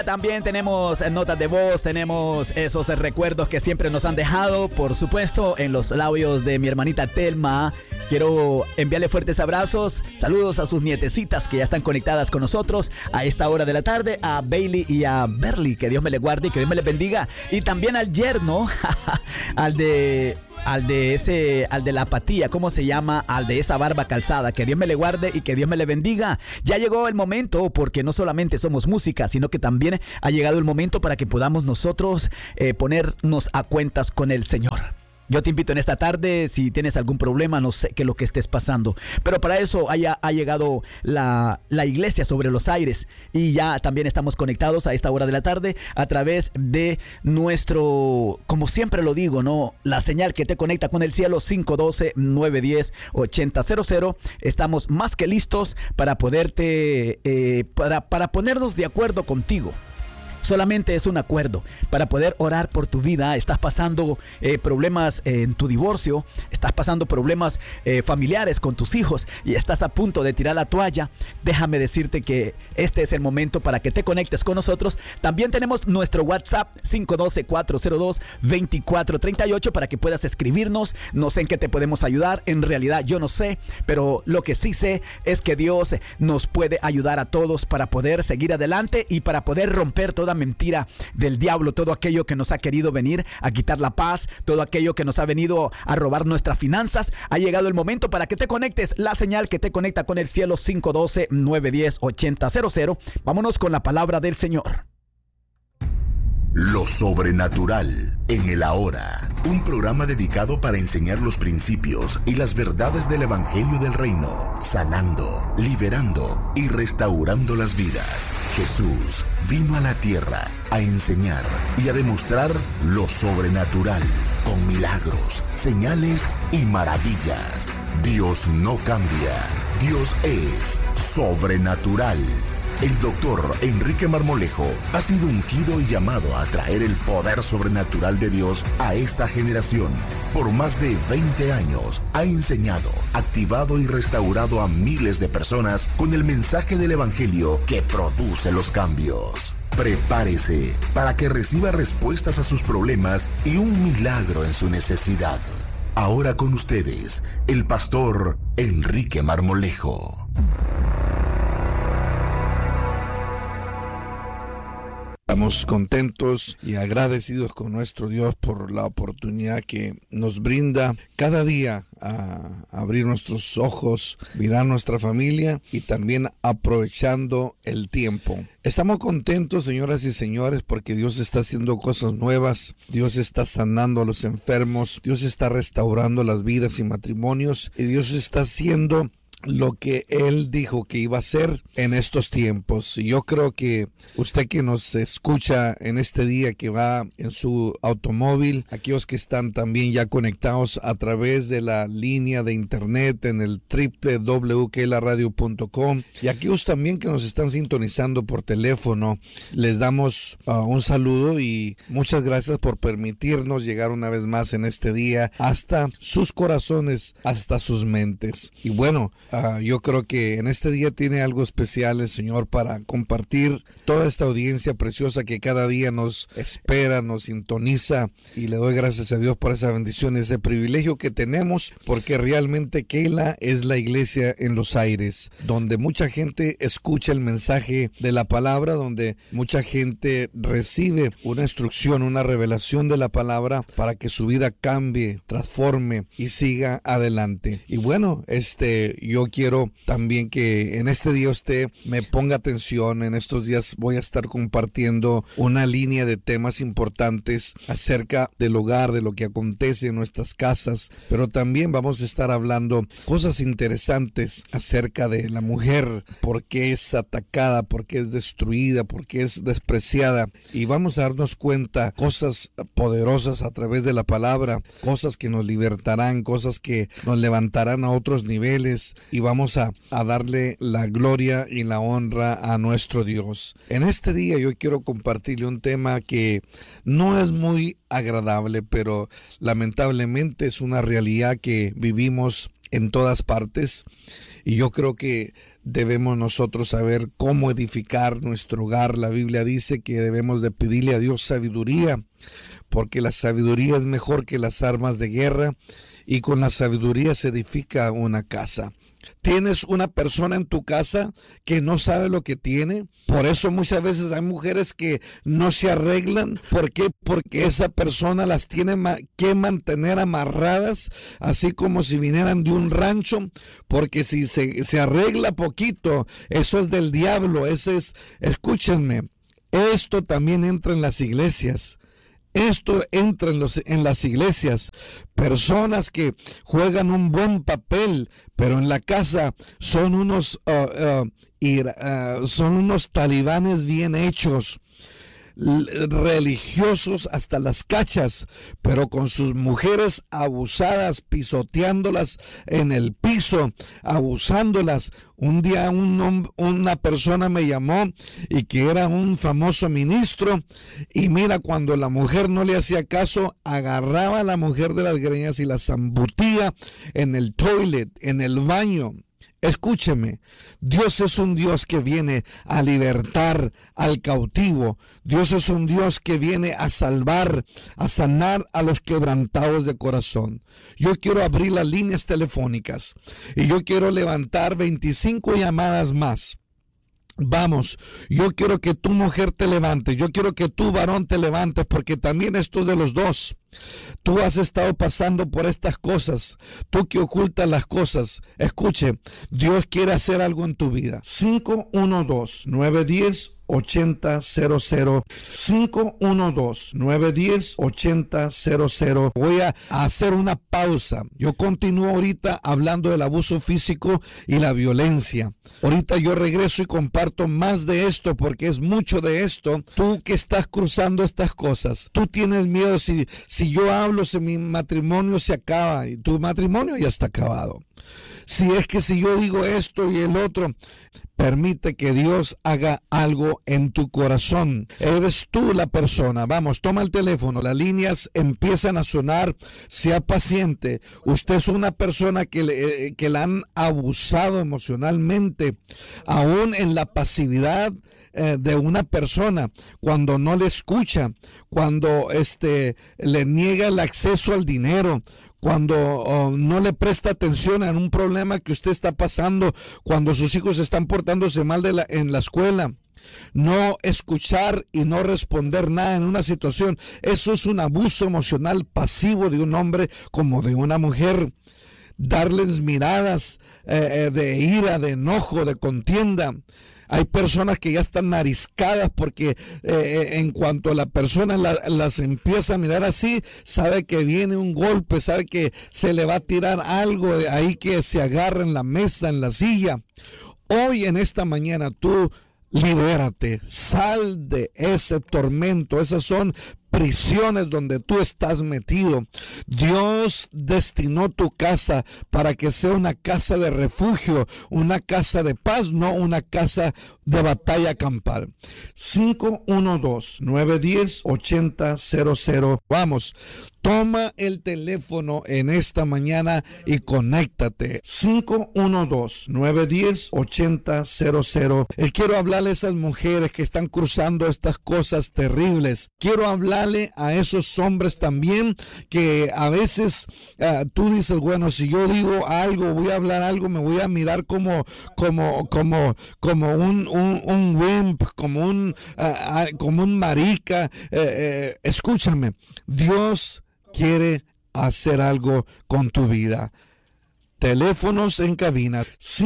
También tenemos notas de voz, tenemos esos recuerdos que siempre nos han dejado, por supuesto, en los labios de mi hermanita Telma. Quiero enviarle fuertes abrazos, saludos a sus nietecitas que ya están conectadas con nosotros a esta hora de la tarde, a Bailey y a Berly, que Dios me les guarde y que Dios me les bendiga. Y también al yerno, al de la apatía, ¿cómo se llama? Al de esa barba calzada, que Dios me le guarde y que Dios me le bendiga. Ya llegó el momento, porque no solamente somos música, sino que también ha llegado el momento para que podamos nosotros ponernos a cuentas con el Señor. Yo te invito en esta tarde, si tienes algún problema, no sé qué es lo que estés pasando, pero para eso ha llegado la iglesia sobre los aires, y ya también estamos conectados a esta hora de la tarde a través de nuestro, como siempre lo digo, ¿no? La señal que te conecta con el cielo, 512-910-8000. Estamos más que listos para poderte, para ponernos de acuerdo contigo. Solamente es un acuerdo para poder orar por tu vida. Estás pasando problemas en tu divorcio, estás pasando problemas familiares con tus hijos y estás a punto de tirar la toalla. Déjame decirte que este es el momento para que te conectes con nosotros. También tenemos nuestro WhatsApp 512-402-2438 para que puedas escribirnos. No sé en qué te podemos ayudar, en realidad yo no sé, pero lo que sí sé es que Dios nos puede ayudar a todos para poder seguir adelante y para poder romper toda mentira del diablo, todo aquello que nos ha querido venir a quitar la paz, todo aquello que nos ha venido a robar nuestras finanzas. Ha llegado el momento para que te conectes, la señal que te conecta con el cielo, 512-910-8000. Vámonos con la palabra del Señor. Lo sobrenatural en el ahora, un programa dedicado para enseñar los principios y las verdades del Evangelio del Reino, sanando, liberando y restaurando las vidas. Jesús vino a la tierra a enseñar y a demostrar lo sobrenatural con milagros, señales y maravillas. Dios no cambia, Dios es sobrenatural. El doctor Enrique Marmolejo ha sido ungido y llamado a traer el poder sobrenatural de Dios a esta generación. Por más de 20 años ha enseñado, activado y restaurado a miles de personas con el mensaje del Evangelio que produce los cambios. Prepárese para que reciba respuestas a sus problemas y un milagro en su necesidad. Ahora con ustedes, el pastor Enrique Marmolejo. Estamos contentos y agradecidos con nuestro Dios por la oportunidad que nos brinda cada día a abrir nuestros ojos, mirar nuestra familia y también aprovechando el tiempo. Estamos contentos, señoras y señores, porque Dios está haciendo cosas nuevas. Dios está sanando a los enfermos. Dios está restaurando las vidas y matrimonios. Y Dios está haciendo lo que Él dijo que iba a hacer en estos tiempos. Y yo creo que usted que nos escucha en este día, que va en su automóvil, aquellos que están también ya conectados a través de la línea de internet en el www.kelaradio.com, y aquellos también que nos están sintonizando por teléfono, les damos un saludo y muchas gracias por permitirnos llegar una vez más en este día hasta sus corazones, hasta sus mentes. Y bueno, yo creo que en este día tiene algo especial el Señor para compartir toda esta audiencia preciosa que cada día nos espera, nos sintoniza, y le doy gracias a Dios por esa bendición, ese privilegio que tenemos, porque realmente Kela es la iglesia en los aires, donde mucha gente escucha el mensaje de la palabra, donde mucha gente recibe una instrucción, una revelación de la palabra para que su vida cambie, transforme y siga adelante. Y bueno, yo quiero también que en este día usted me ponga atención. En estos días voy a estar compartiendo una línea de temas importantes acerca del hogar, de lo que acontece en nuestras casas, pero también vamos a estar hablando cosas interesantes acerca de la mujer, por qué es atacada, por qué es destruida, por qué es despreciada, y vamos a darnos cuenta cosas poderosas a través de la palabra, cosas que nos libertarán, cosas que nos levantarán a otros niveles, y vamos a darle la gloria y la honra a nuestro Dios. En este día yo quiero compartirle un tema que no es muy agradable, pero lamentablemente es una realidad que vivimos en todas partes, y yo creo que debemos nosotros saber cómo edificar nuestro hogar. La Biblia dice que debemos de pedirle a Dios sabiduría, porque la sabiduría es mejor que las armas de guerra, y con la sabiduría se edifica una casa. ¿Tienes una persona en tu casa que no sabe lo que tiene? Por eso muchas veces hay mujeres que no se arreglan. ¿Por qué? Porque esa persona las tiene que mantener amarradas, así como si vinieran de un rancho, porque si se arregla poquito, eso es del diablo. Escúchenme, esto también entra en las iglesias. Esto entra en las iglesias. Personas que juegan un buen papel, pero en la casa son unos talibanes bien hechos, religiosos hasta las cachas, pero con sus mujeres abusadas, pisoteándolas en el piso, abusándolas. Un día una persona me llamó y que era un famoso ministro, y mira, cuando la mujer no le hacía caso, agarraba a la mujer de las greñas y la zambutía en el toilet, en el baño. Escúcheme, Dios es un Dios que viene a libertar al cautivo. Dios es un Dios que viene a salvar, a sanar a los quebrantados de corazón. Yo quiero abrir las líneas telefónicas y yo quiero levantar 25 llamadas más. Vamos, yo quiero que tu mujer te levante, yo quiero que tu varón te levantes, porque también esto es de los dos. Tú has estado pasando por estas cosas, tú que ocultas las cosas. Escuche, Dios quiere hacer algo en tu vida. 512-910-8000, 512-910-8000. Voy a hacer una pausa. Yo continúo ahorita hablando del abuso físico y la violencia. Ahorita yo regreso y comparto más de esto, porque es mucho de esto. Tú que estás cruzando estas cosas, tú tienes miedo si yo hablo, si mi matrimonio se acaba, y tu matrimonio ya está acabado. Si yo digo esto y el otro, permite que Dios haga algo en tu corazón. Eres tú la persona. Vamos, toma el teléfono. Las líneas empiezan a sonar. Sea paciente. Usted es una persona que la han abusado emocionalmente, aún en la pasividad de una persona, cuando no le escucha, cuando le niega el acceso al dinero, cuando no le presta atención en un problema que usted está pasando, cuando sus hijos están portándose mal en la escuela. No escuchar y no responder nada en una situación, eso es un abuso emocional pasivo de un hombre como de una mujer. Darles miradas de ira, de enojo, de contienda. Hay personas que ya están nariscadas porque en cuanto la persona las empieza a mirar así, sabe que viene un golpe, sabe que se le va a tirar algo de ahí, que se agarra en la mesa, en la silla. Hoy en esta mañana tú libérate, sal de ese tormento. Esas son prisiones donde tú estás metido. Dios destinó tu casa para que sea una casa de refugio, una casa de paz, no una casa de batalla campal. 512-910-8000. Vamos, toma el teléfono en esta mañana y conéctate. 512-910-8000. Quiero hablarle a esas mujeres que están cruzando estas cosas terribles. Quiero hablarle a esos hombres también que a veces tú dices, bueno, si yo digo algo, voy a hablar algo, me voy a mirar como un wimp, como un marica. Escúchame, Dios quiere hacer algo con tu vida. Teléfonos en cabina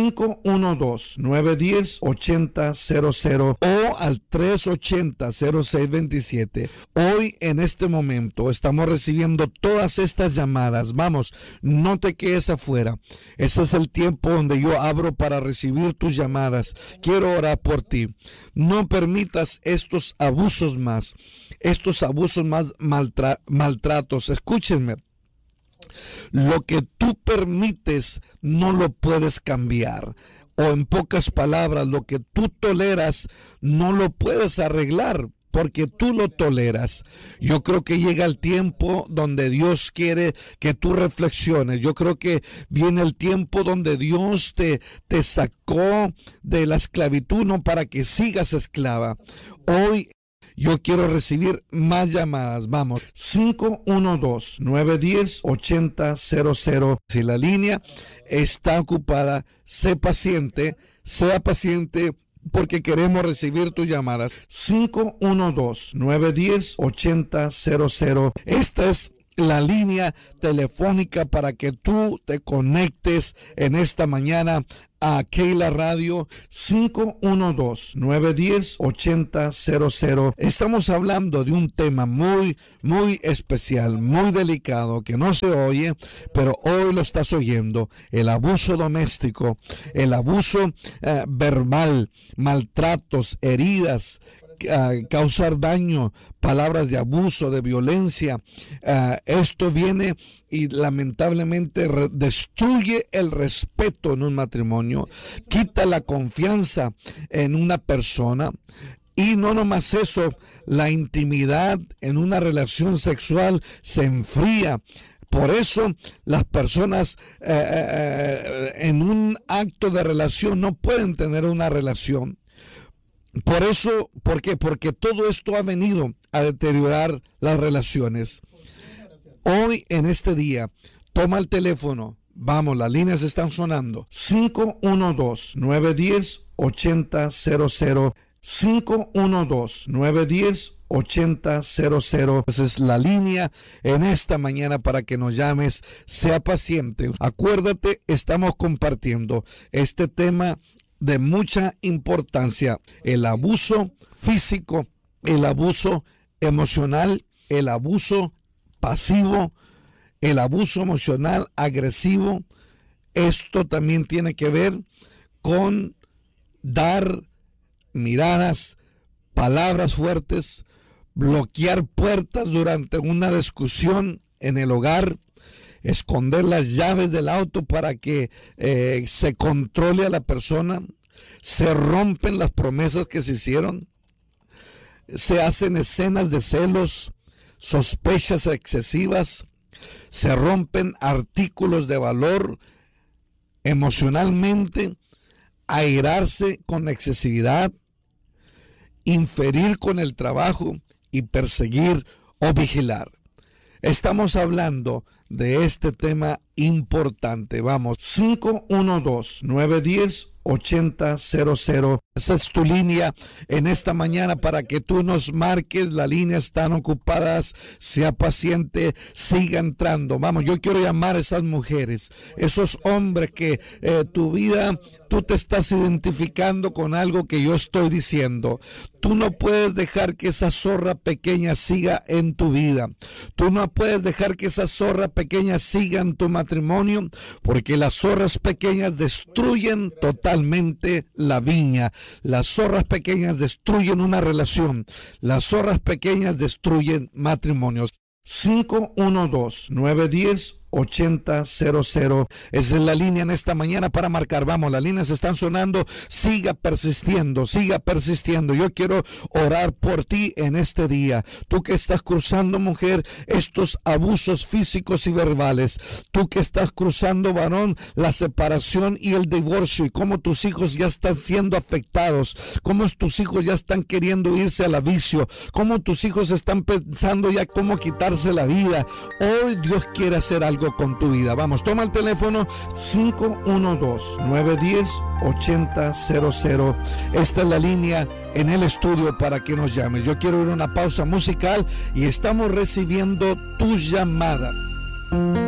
512-910-8000 o al 380-0627. Hoy en este momento estamos recibiendo todas estas llamadas. Vamos, no te quedes afuera. Ese es el tiempo donde yo abro para recibir tus llamadas. Quiero orar por ti. No permitas estos abusos más maltratos. Escúchenme. Lo que tú permites no lo puedes cambiar. O en pocas palabras, lo que tú toleras no lo puedes arreglar. porque tú lo toleras. Yo creo que llega el tiempo donde Dios quiere que tú reflexiones. Yo creo que viene el tiempo donde Dios te sacó de la esclavitud, no para que sigas esclava. Hoy yo quiero recibir más llamadas. Vamos, 512-910-8000. Si la línea está ocupada, sea paciente, porque queremos recibir tus llamadas. 512-910-8000. Esta es la línea telefónica para que tú te conectes en esta mañana a Keila Radio. 512-910-8000. Estamos hablando de un tema muy, muy especial, muy delicado, que no se oye, pero hoy lo estás oyendo. El abuso doméstico, el abuso verbal, maltratos, heridas, causar daño, palabras de abuso, de violencia. Esto viene y lamentablemente destruye el respeto en un matrimonio, quita la confianza en una persona. Y no nomás eso, la intimidad en una relación sexual se enfría. Por eso las personas en un acto de relación no pueden tener una relación. Por eso, ¿por qué? Porque todo esto ha venido a deteriorar las relaciones. Hoy, en este día, toma el teléfono. Vamos, las líneas están sonando. 512-910-8000. 512-910-8000. Esa es la línea en esta mañana para que nos llames. Sea paciente. Acuérdate, estamos compartiendo este tema de mucha importancia: el abuso físico, el abuso emocional, el abuso pasivo, el abuso emocional agresivo. Esto también tiene que ver con dar miradas, palabras fuertes, bloquear puertas durante una discusión en el hogar, esconder las llaves del auto para que se controle a la persona. Se rompen las promesas que se hicieron. Se hacen escenas de celos, sospechas excesivas. Se rompen artículos de valor emocionalmente. Airarse con excesividad. Inferir con el trabajo y perseguir o vigilar. Estamos hablando de este tema importante. Vamos, 512-910-8000. Esa es tu línea en esta mañana para que tú nos marques. Las líneas están ocupadas. Sea paciente, siga entrando. Vamos, yo quiero llamar a esas mujeres, esos hombres que tu vida, tú te estás identificando con algo que yo estoy diciendo. Tú no puedes dejar que esa zorra pequeña siga en tu vida. Tú no puedes dejar que esa zorra pequeña siga en tu matrimonio, porque las zorras pequeñas destruyen totalmente la viña. Las zorras pequeñas destruyen una relación. Las zorras pequeñas destruyen matrimonios. 512-910-8000. Esa es la línea en esta mañana para marcar. Vamos, las líneas están sonando. Siga persistiendo, siga persistiendo. Yo quiero orar por ti en este día. Tú que estás cruzando, mujer, estos abusos físicos y verbales. Tú que estás cruzando, varón, la separación y el divorcio, y cómo tus hijos ya están siendo afectados, cómo tus hijos ya están queriendo irse al vicio, cómo tus hijos están pensando ya cómo quitarse la vida. Hoy Dios quiere hacer algo con tu vida. Vamos, toma el teléfono. 512-910-8000. Esta es la línea en el estudio para que nos llames. Yo quiero ir a una pausa musical y estamos recibiendo tus llamadas.